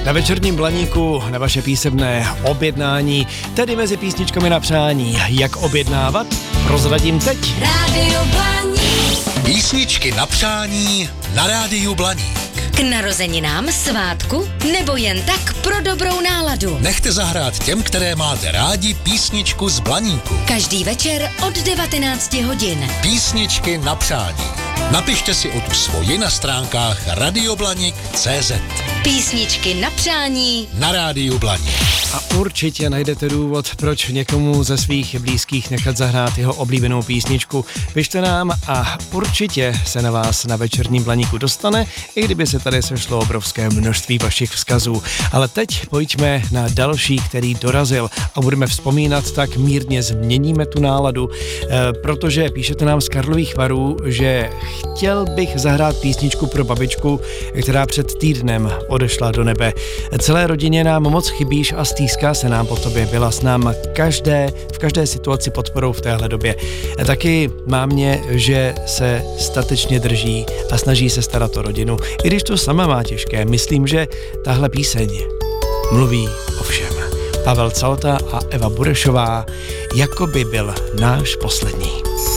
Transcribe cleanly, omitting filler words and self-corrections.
Na večerním Blaníku na vaše písemné objednání, tedy mezi písničkami na přání. Jak objednávat? Prozradím teď. Rádio Blaník. Písničky na přání na Rádiu Blaník. K narozeninám, svátku nebo jen tak pro dobrou náladu. Nechte zahrát těm, které máte rádi, písničku z Blaníku. Každý večer od 19 hodin. Písničky na přání. Napište si o tu svoji na stránkách radioblanik.cz. Písničky na přání Na Rádiu Blaník. A určitě najdete důvod, proč někomu ze svých blízkých nechat zahrát jeho oblíbenou písničku. Pište nám a určitě se na vás na večerním Blaníku dostane, i kdyby se tady sešlo obrovské množství vašich vzkazů. Ale teď pojďme na další, který dorazil a budeme vzpomínat, tak mírně změníme tu náladu, protože píšete nám z Karlových Varů, že chtěl bych zahrát písničku pro babičku, která před týdnem odešla do nebe. Celé rodině nám moc chybíš a stýská se nám po tobě. Byla s náma v každé situaci podporou v téhle době. Taky mámě, že se statečně drží a snaží se starat o rodinu. I když to sama má těžké, myslím, že tahle píseň mluví o všem. Pavel Calta a Eva Burešová, jako by byl náš poslední.